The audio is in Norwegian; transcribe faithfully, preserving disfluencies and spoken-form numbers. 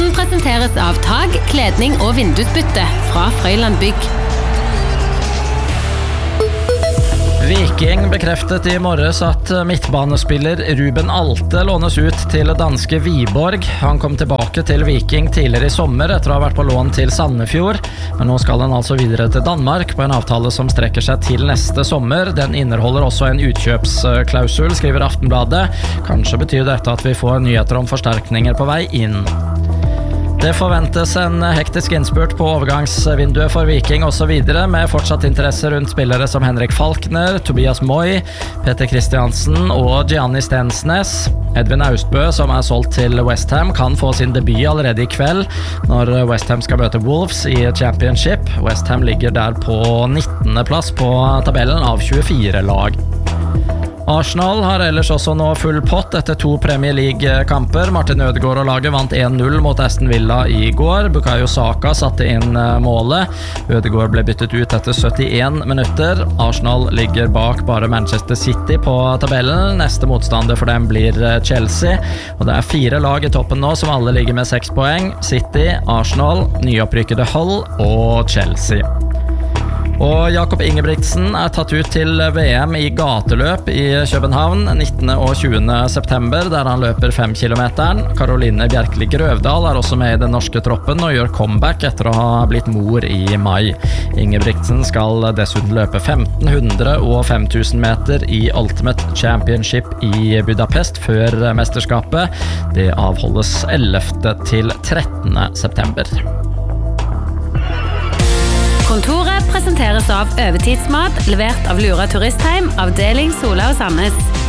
Podden presenteres av tag, kledning og vindusbytte fra Frøyland Bygg. Viking bekreftet i morges at midtbanespiller Ruben Alte lånes ut til danske Viborg. Han kom tilbake til Viking tidligere i sommer etter å ha vært på lån til Sandefjord, men nå skal han altså videre til Danmark på en avtale som strekker seg til neste sommer. Den inneholder også en utkjøpsklausul, skriver Aftenbladet. Kanskje betyr dette at vi får nyheter om forsterkninger på vei inn. Det forventes en hektisk innspurt på overgangsvinduet for Viking og så videre, med fortsatt interesse rundt spillere som Henrik Falkner, Tobias Moy, Peter Christiansen og Gianni Stensnes. Edvin Austbø, som er solgt til West Ham, kan få sin debut allerede i kveld når West Ham skal møte Wolves i Championship. West Ham ligger der på nittende plass på tabellen av tjuefire lag. Arsenal har ellers også nå full pott etter to Premier League-kamper. Martin Ødegaard og laget vant en null mot Aston Villa i går. Bukayo Saka satte inn målet. Ødegaard ble byttet ut etter syttien minutter. Arsenal ligger bak bare Manchester City på tabellen. Neste motstander for dem blir Chelsea. Og det er fire lag i toppen nå som alle ligger med seks poeng. City, Arsenal, nyopprykkede Hull og Chelsea. Og Jakob Ingebrigtsen er tatt ut til V M i gateløp i København nittende og tjuende september, der han løper fem kilometeren. Caroline Bjerkeli Grøvdal er også med i den norske troppen og gjør comeback etter å ha blitt mor i mai. Ingebrigtsen skal dessuten løpe femten hundre og fem tusen meter i Ultimate Championship i Budapest før mesterskapet. Det avholdes ellevte til trettende september. Kontoret presenteres av Øvetidsmat, levert av Lura Turistheim, avdeling Sola og Sandnes.